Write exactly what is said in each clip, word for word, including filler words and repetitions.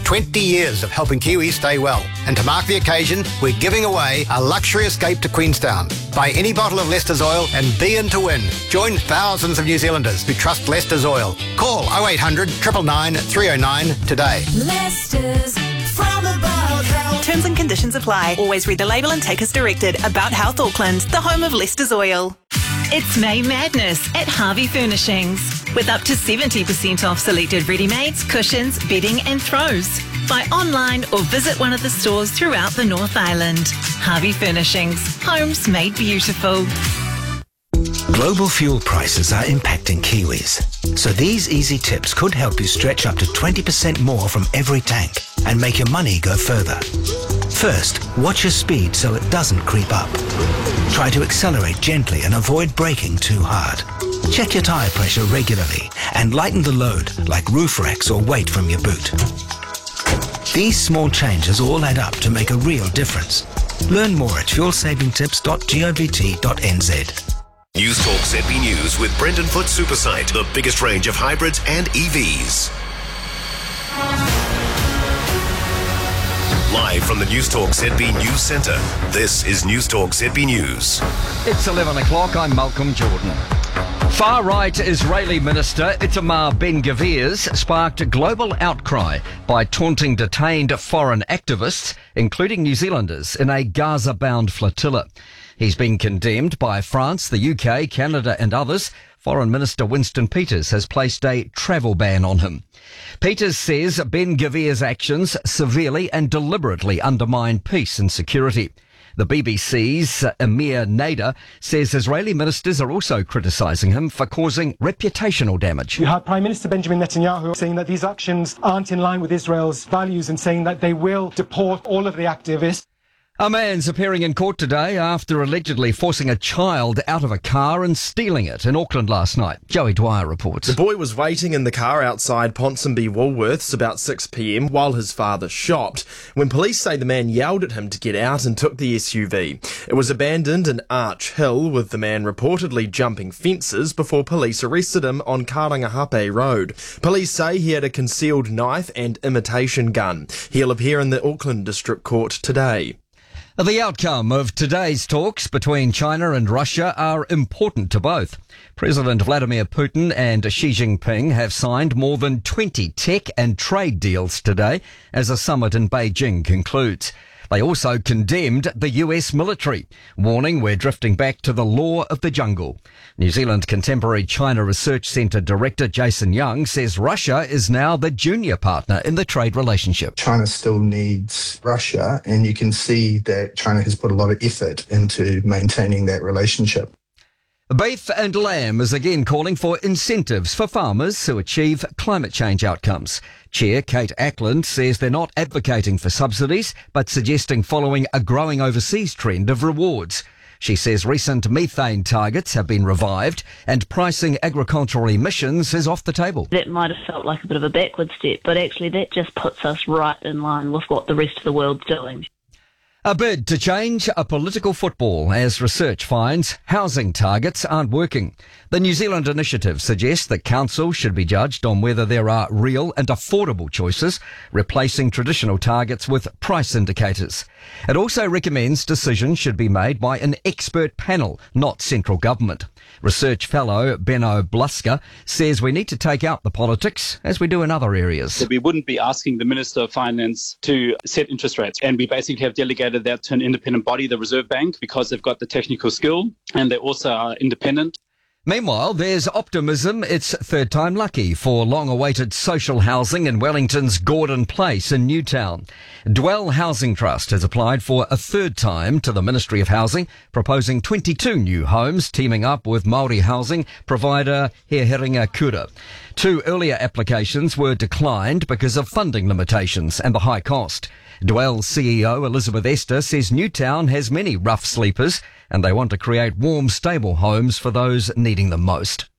twenty years of helping Kiwis stay well. And to mark the occasion, we're giving away a luxury escape to Queenstown. Buy any bottle of Lester's Oil and be in to win. Join thousands of New Zealanders who trust Lester's Oil. Call oh eight hundred, nine nine nine, three oh nine today. Lester's from About Health. Terms and conditions apply. Always read the label and take as directed. About Health Auckland, the home of Lester's Oil. It's May Madness at Harvey Furnishings. With up to seventy percent off selected ready-mades, cushions, bedding and throws. Buy online or visit one of the stores throughout the North Island. Harvey Furnishings. Homes made beautiful. Global fuel prices are impacting Kiwis. So these easy tips could help you stretch up to twenty percent more from every tank and make your money go further. First, watch your speed so it doesn't creep up. Try to accelerate gently and avoid braking too hard. Check your tyre pressure regularly and lighten the load like roof racks or weight from your boot. These small changes all add up to make a real difference. Learn more at fuel saving tips dot govt dot n z. News Talk Z B News with Brendan Foot Supersite, the biggest range of hybrids and E Vs. Live from the News Talk Z B News Centre, this is News Talk Z B News. It's eleven o'clock, I'm Malcolm Jordan. Far-right Israeli Minister Itamar Ben-Gvir's sparked a global outcry by taunting detained foreign activists, including New Zealanders, in a Gaza-bound flotilla. He's been condemned by France, the U K, Canada and others. Foreign Minister Winston Peters has placed a travel ban on him. Peters says Ben-Gvir's actions severely and deliberately undermine peace and security. The B B C's Amir Nader says Israeli ministers are also criticising him for causing reputational damage. You had Prime Minister Benjamin Netanyahu saying that these actions aren't in line with Israel's values and saying that they will deport all of the activists. A man's appearing in court today after allegedly forcing a child out of a car and stealing it in Auckland last night. Joey Dwyer reports. The boy was waiting in the car outside Ponsonby Woolworths about six p.m. while his father shopped, when police say the man yelled at him to get out and took the S U V. It was abandoned in Arch Hill, with the man reportedly jumping fences before police arrested him on Karangahape Road. Police say he had a concealed knife and imitation gun. He'll appear in the Auckland District Court today. The outcome of today's talks between China and Russia are important to both. President Vladimir Putin and Xi Jinping have signed more than twenty tech and trade deals today as a summit in Beijing concludes. They also condemned the U S military, warning we're drifting back to the law of the jungle. New Zealand Contemporary China Research Centre Director Jason Young says Russia is now the junior partner in the trade relationship. China still needs Russia, and you can see that China has put a lot of effort into maintaining that relationship. Beef and Lamb is again calling for incentives for farmers who achieve climate change outcomes. Chair Kate Ackland says they're not advocating for subsidies, but suggesting following a growing overseas trend of rewards. She says recent methane targets have been revived and pricing agricultural emissions is off the table. That might have felt like a bit of a backward step, but actually that just puts us right in line with what the rest of the world's doing. A bid to change a political football as research finds housing targets aren't working. The New Zealand Initiative suggests that council should be judged on whether there are real and affordable choices, replacing traditional targets with price indicators. It also recommends decisions should be made by an expert panel, not central government. Research fellow Benno Blusker says we need to take out the politics as we do in other areas. We wouldn't be asking the Minister of Finance to set interest rates, and we basically have delegated that to an independent body, the Reserve Bank, because they've got the technical skill and they also are independent. Meanwhile, there's optimism. It's third time lucky for long-awaited social housing in Wellington's Gordon Place in Newtown. Dwell Housing Trust has applied for a third time to the Ministry of Housing, proposing twenty-two new homes, teaming up with Māori housing provider He Heringa Kura. Two earlier applications were declined because of funding limitations and the high cost. Dwell C E O Elizabeth Esther says Newtown has many rough sleepers and they want to create warm, stable homes for those needing them most.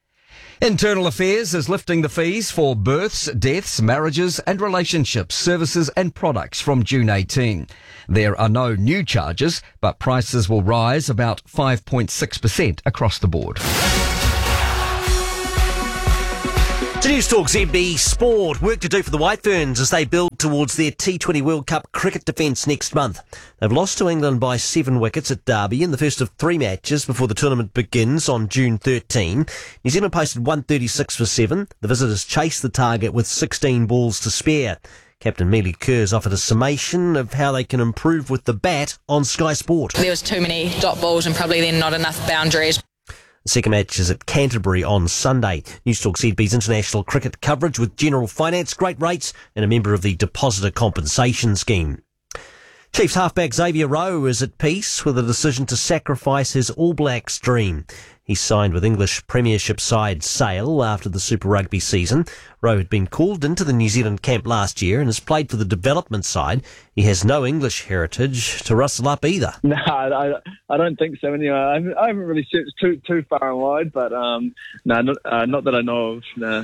Internal Affairs is lifting the fees for births, deaths, marriages and relationships, services and products from June eighteenth. There are no new charges, but prices will rise about five point six percent across the board. To News Talk Z B Sport. Work to do for the White Ferns as they build towards their T twenty World Cup cricket defence next month. They've lost to England by seven wickets at Derby in the first of three matches before the tournament begins on June thirteenth. New Zealand posted one thirty-six for seven. The visitors chased the target with sixteen balls to spare. Captain Mealy Kerrs offered a summation of how they can improve with the bat on Sky Sport. There was too many dot balls and probably then not enough boundaries. The second match is at Canterbury on Sunday. News Talk Z B's international cricket coverage with General Finance, great rates and a member of the Depositor Compensation Scheme. Chiefs halfback Xavier Rowe is at peace with a decision to sacrifice his All Blacks dream. He signed with English Premiership side Sale after the Super Rugby season. Rowe had been called into the New Zealand camp last year and has played for the development side. He has no English heritage to rustle up either. No, I, I don't think so. Anyway, I haven't, I haven't really searched too too far and wide, but um, no, not, uh, not that I know of. No.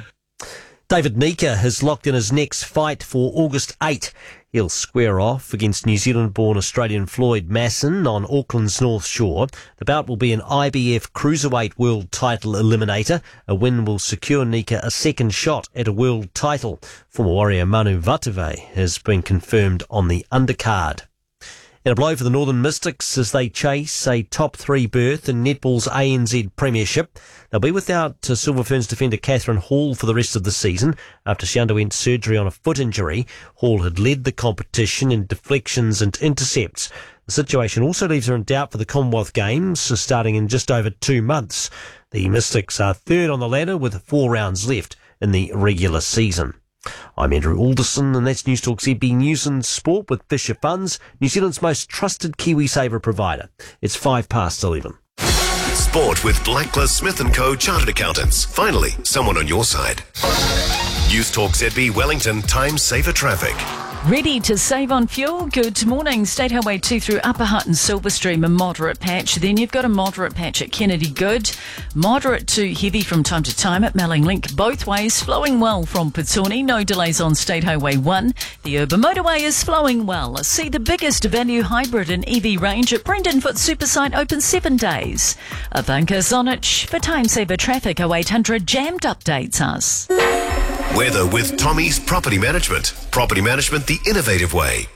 David Nika has locked in his next fight for August eighth. He'll square off against New Zealand-born Australian Floyd Masson on Auckland's North Shore. The bout will be an I B F Cruiserweight World Title eliminator. A win will secure Nika a second shot at a world title. Former warrior Manu Vatuvei has been confirmed on the undercard. In a blow for the Northern Mystics as they chase a top three berth in netball's A N Z Premiership. They'll be without uh, Silver Ferns defender Catherine Hall for the rest of the season after she underwent surgery on a foot injury. Hall had led the competition in deflections and intercepts. The situation also leaves her in doubt for the Commonwealth Games, starting in just over two months. The Mystics are third on the ladder with four rounds left in the regular season. I'm Andrew Alderson, and that's News Talk Z B News and Sport with Fisher Funds, New Zealand's most trusted KiwiSaver provider. It's five past eleven. Sport with Blacklist Smith and Co Chartered Accountants. Finally, someone on your side. News Talk Z B Wellington, time saver traffic. Ready to save on fuel? Good morning. State Highway two through Upper Hutt and Silverstream, a moderate patch. Then you've got a moderate patch at Kennedy Good. Moderate to heavy from time to time at Melling Link. Both ways flowing well from Petone. No delays on State Highway one. The urban motorway is flowing well. See the biggest value hybrid and E V range at Brendan Foot Supersite, open seven days. Ivanka Zonich for Time Saver Traffic. oh eight hundred jammed updates us. Weather with Tommy's Property Management. Property management the innovative way.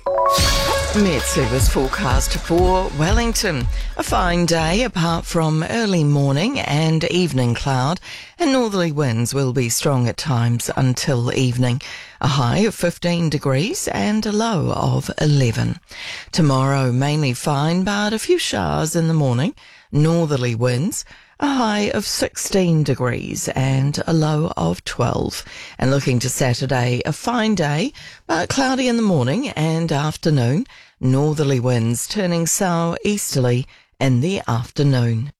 Met Service forecast for Wellington. A fine day apart from early morning and evening cloud, and northerly winds will be strong at times until evening. A high of fifteen degrees and a low of eleven. Tomorrow mainly fine, but a few showers in the morning. Northerly winds. A high of sixteen degrees and a low of twelve. And looking to Saturday, a fine day, but cloudy in the morning and afternoon. Northerly winds turning south-easterly in the afternoon.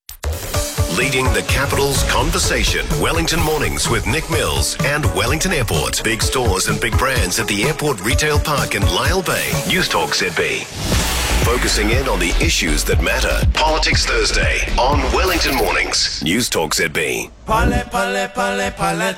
Leading the capital's conversation. Wellington Mornings with Nick Mills and Wellington Airport. Big stores and big brands at the Airport Retail Park in Lyle Bay. News Talk Z B. Focusing in on the issues that matter. Politics Thursday on Wellington Mornings. News Talk Z B. Pole, pole, pole,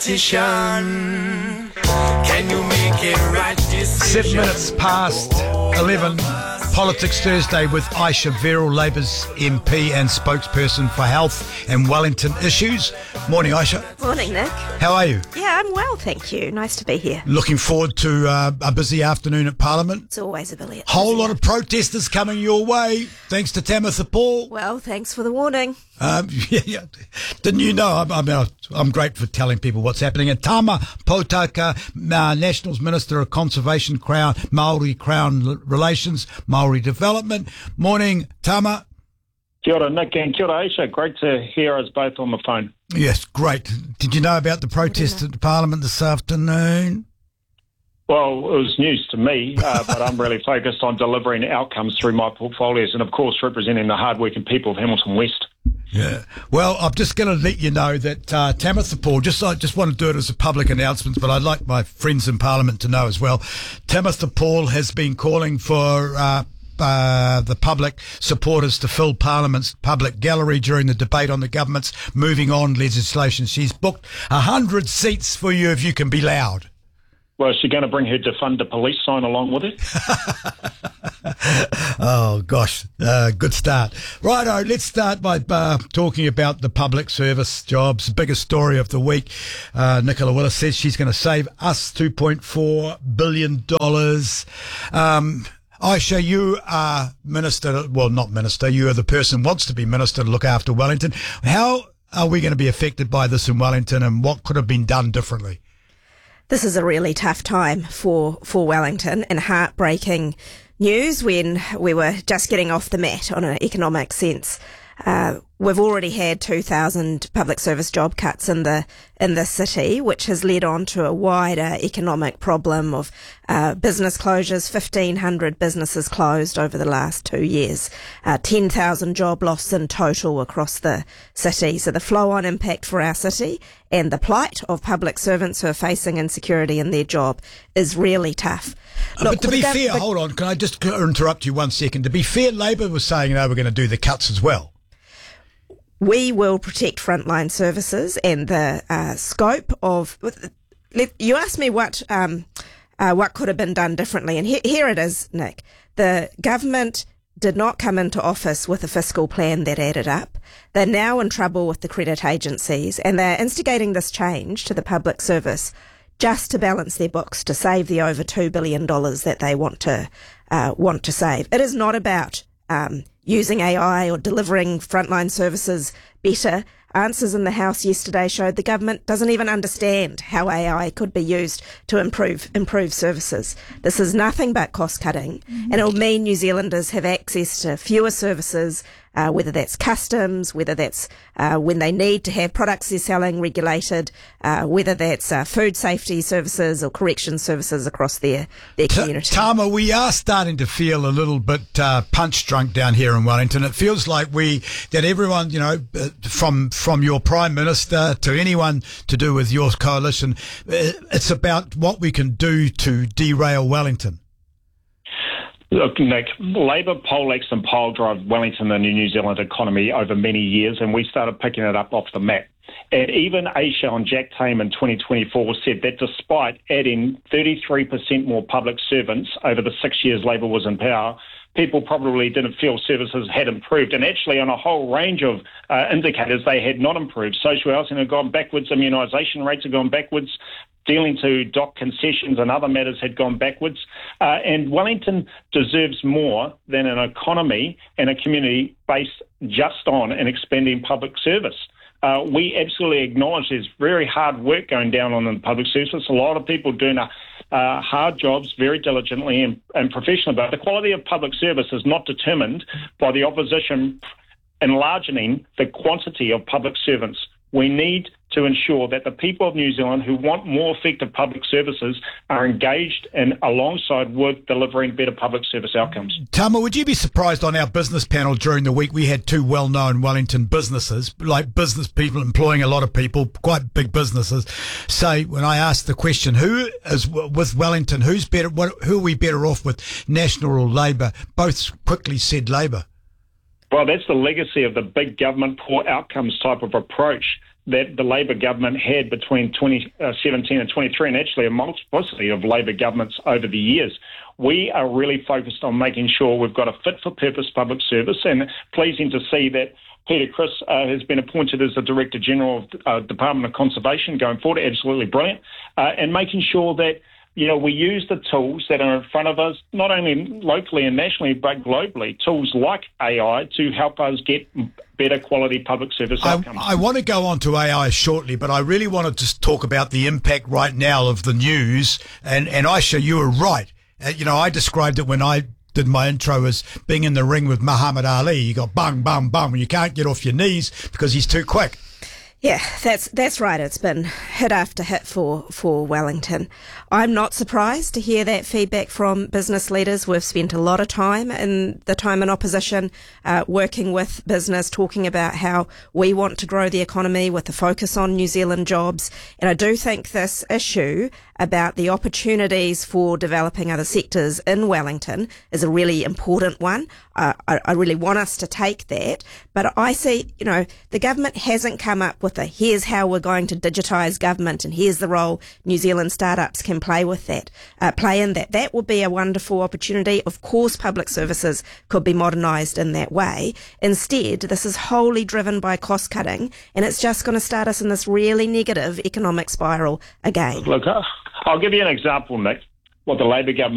politician. Can you make it right decision? Seven minutes past eleven. Politics Thursday with Aisha Verrill, Labour's M P and spokesperson for health and Wellington issues. Morning, Aisha. Morning, Nick. How are you? Yeah, I'm well, thank you. Nice to be here. Looking forward to uh, a busy afternoon at Parliament. It's always a busy. Whole lot of protesters coming your way, thanks to Tamitha Paul. Well, thanks for the warning. Um, yeah, yeah. Didn't you know? I, I mean, I'm great for telling people what's happening. And Tama Potaka, uh, Nationals Minister of Conservation, Crown, Māori Crown Relations, Māori Development. Morning, Tama. Kia ora, Nick, and kia ora, Aisha. Great to hear us both on the phone. Yes, great. Did you know about the protest at Parliament this afternoon? Well, it was news to me, uh, but I'm really focused on delivering outcomes through my portfolios and, of course, representing the hardworking people of Hamilton West. Yeah. Well, I'm just going to let you know that uh, Tamitha Paul, just I just want to do it as a public announcement, but I'd like my friends in Parliament to know as well. Tamitha Paul has been calling for uh, uh, the public supporters to fill Parliament's public gallery during the debate on the government's moving on legislation. She's booked one hundred seats for you if you can be loud. Well, is she going to bring her defund the police sign along with her? Oh, gosh. Uh, good start. Righto, let's start by uh, talking about the public service jobs. Biggest story of the week. Uh, Nicola Willis says she's going to save us two point four billion dollars. Um, Aisha, you are minister, well, not minister, you are the person who wants to be minister to look after Wellington. How are we going to be affected by this in Wellington, and what could have been done differently? This is a really tough time for, for Wellington, and heartbreaking news when we were just getting off the mat on an economic sense. Uh, we've already had two thousand public service job cuts in the in the city, which has led on to a wider economic problem of uh, business closures. fifteen hundred businesses closed over the last two years. Uh, ten thousand job loss in total across the city. So the flow-on impact for our city and the plight of public servants who are facing insecurity in their job is really tough. Uh, but to be gov- fair, hold on, can I just interrupt you one second? To be fair, Labor was saying they were going to do the cuts as well. We will protect frontline services and the uh, scope of. You asked me what um, uh, what could have been done differently, and he, here it is, Nick. The government did not come into office with a fiscal plan that added up. They're now in trouble with the credit agencies, and they're instigating this change to the public service just to balance their books, to save the over two billion dollars that they want to uh, want to save. It is not about um, using A I or delivering frontline services better. Answers in the House yesterday showed the government doesn't even understand how A I could be used to improve improve services. This is nothing but cost cutting, mm-hmm. and it'll mean New Zealanders have access to fewer services, uh, whether that's customs, whether that's uh, when they need to have products they're selling regulated, uh, whether that's uh, food safety services or correction services across their, their community. Tama, we are starting to feel a little bit uh, punch drunk down here in Wellington. It feels like we, that everyone, you know, from from your Prime Minister to anyone to do with your coalition, it's about what we can do to derail Wellington. Look, Nick, Labor poleaxed and pile drive Wellington and the New Zealand economy over many years, and we started picking it up off the map. And even Aisha on Jack Tame in twenty twenty-four said that despite adding thirty-three percent more public servants over the six years Labor was in power, people probably didn't feel services had improved. And actually, on a whole range of uh, indicators, they had not improved. Social housing had gone backwards, immunisation rates had gone backwards, dealing to dock concessions and other matters had gone backwards. Uh, and Wellington deserves more than an economy and a community based just on and expanding public service. Uh, we absolutely acknowledge there's very hard work going down on the public service. A lot of people doing a, uh, hard jobs very diligently and, and professionally, but the quality of public service is not determined by the opposition enlarging the quantity of public servants. We need to ensure that the people of New Zealand who want more effective public services are engaged and alongside with delivering better public service outcomes. Tama, would you be surprised on our business panel during the week we had two well-known Wellington businesses, like business people employing a lot of people, quite big businesses, say when I asked the question, who is with Wellington, who's better, what, who are we better off with, National or Labor? Both quickly said Labor. Well, that's the legacy of the big government, poor outcomes type of approach that the Labor government had between twenty seventeen and twenty-three, and actually a multiplicity of Labor governments over the years. We are really focused on making sure we've got a fit-for-purpose public service, and pleasing to see that Peter Chris uh, has been appointed as the Director General of uh, Department of Conservation going forward. Absolutely brilliant. Uh, and making sure that you know, we use the tools that are in front of us, not only locally and nationally, but globally, tools like A I to help us get better quality public service outcomes. I, I want to go on to A I shortly, but I really want to just talk about the impact right now of the news. And, and Aisha, you were right. Uh, you know, I described it when I did my intro as being in the ring with Muhammad Ali. You got bang, bang, bang. You can't get off your knees because he's too quick. Yeah, that's that's right. It's been hit after hit for, for Wellington. I'm not surprised to hear that feedback from business leaders. We've spent a lot of time in the time in opposition uh, working with business, talking about how we want to grow the economy with a focus on New Zealand jobs. And I do think this issue about the opportunities for developing other sectors in Wellington is a really important one. Uh, I, I really want us to take that. But I see, you know, the government hasn't come up with a here's how we're going to digitise government and here's the role New Zealand startups can can play with that, uh, play in that. That would be a wonderful opportunity. Of course, public services could be modernised in that way. Instead, this is wholly driven by cost cutting, and it's just going to start us in this really negative economic spiral again. Look, I'll give you an example, Nick, what the Labor government